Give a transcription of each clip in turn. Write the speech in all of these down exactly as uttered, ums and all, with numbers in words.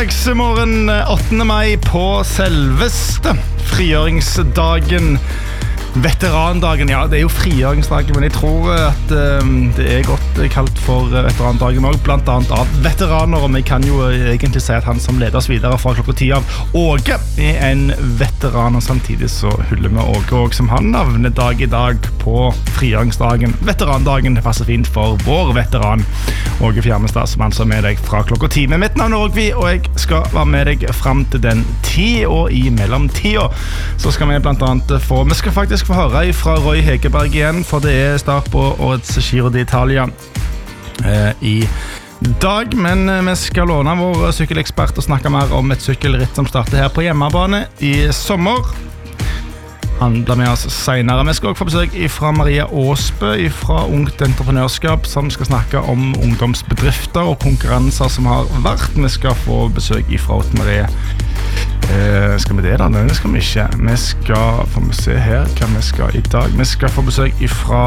Fredagsmorgen åttende mai på selveste frigjøringsdagen. Veterandagen, ja, det er jo frigjøringsdagen, men jeg tror at um, det er godt kalt for veterandagen også, blant annet av veteraner, og vi kan jo egentlig si at han som leder oss videre fra klokka ti av Åge er en veteran, og samtidig så hyller vi Åge også, som har navnedag i dag på frigjøringsdagen. Veterandagen, det passer fint for vår veteran Åge Fjermestad, som han så med deg fra klokka ti. Men mitt navn er Ågvi, og jeg skal være med deg frem til den ti, og i mellomtida så skal vi blant annet få, vi skal faktisk få høre fra Roy Hegerberg igjen, for det er start på årets Giro d'Italia eh, i dag, men vi skal låne vår sykkelekspert og snakke mer om et sykkelritt som starter her på hjemmebane i sommer. Han blir med oss senere. Vi skal også få besøk fra Maria Aasbø fra Ungt Entreprenørskap, som skal snakke om ungdomsbedrifter og konkurranser som har vært. Vi skal få besøk fra Åtte Marie. Eh, skal vi det da? Nei, det skal vi ikke. Vi skal, får vi se her hva vi skal i dag. Vi skal få besøk fra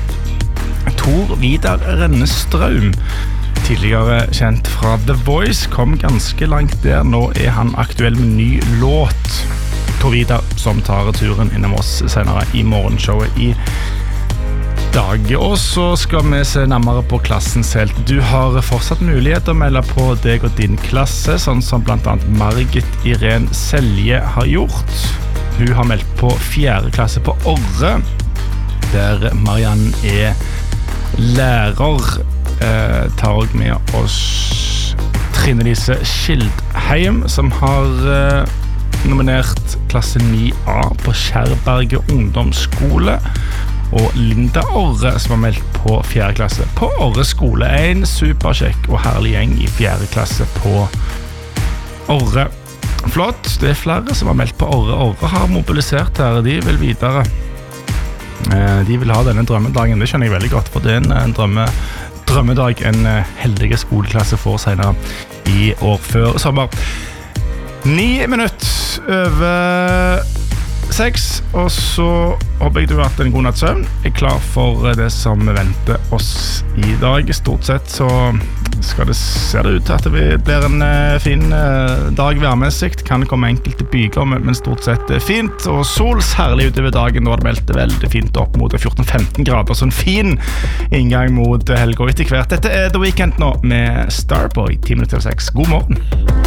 Tor Vidar Rennestrøm, tidligere kjent fra The Voice, kom ganske langt der. Nå er han aktuell med ny låt. Tor Vidar som tar turen innom oss senere i morgenshowet i dag. Og så skal vi se nærmere på klassens helt. Du har fortsatt mulighet til å melde på deg og din klasse, sånn som blant annet Margit Irene Selje har gjort. Hun har meldt på fjerde klasse på Orre, der Marianne er lærer. Eh, tar også med oss Trine Lise Skildheim, som har eh, nominert klasse ni A på Skjærberget ungdomsskole, og Linda Orre, som har meldt på fjerde klasse på Orre skole. En superkjekk og herlig gjeng i fjerde klasse på Orre. Flott, det er flere som har meldt på Orre. Orre har mobilisert her, de vil videre. Eh, de vil ha denne drømmedagen, det skjønner jeg veldig godt, for det er en, en drømme, drømmedag en heldige skoleklasse får senere i år før sommer. Ni minutter over seks, og så håper jeg du har hatt en god natts søvn. Jeg er klar for det som venter oss i dag. Stort sett så skal det, ser det ut til at det blir en fin dag værmessig. Kan det komme enkelte byger, men stort sett fint. Og sol særlig utover dagen, nå har det meldt veldig fint opp mot fjorten til femten grader. Så en fin inngang mot helga etter hvert. Dette er The Weekend nå med Starboy, ti minutter over seks. God morgen.